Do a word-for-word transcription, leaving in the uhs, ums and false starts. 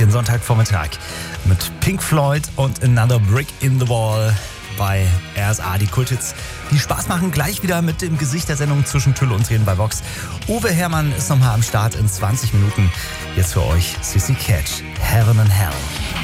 den Sonntagvormittag mit Pink Floyd und Another Brick in the Wall bei R S A, die Kulthits, die Spaß machen. Gleich wieder mit dem Gesicht der Sendung zwischen Tülle und Tränen bei Vox. Uwe Herrmann ist nochmal am Start in zwanzig Minuten. Jetzt für euch Sissy Catch, Heaven and Hell.